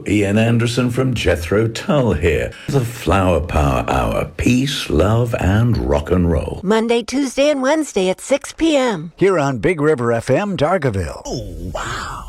Hello, Ian Anderson from Jethro Tull here. The Flower Power Hour. Peace, love, and rock and roll. Monday, Tuesday, and Wednesday at 6 p.m. Here on Big River FM, Dargaville. Oh, wow.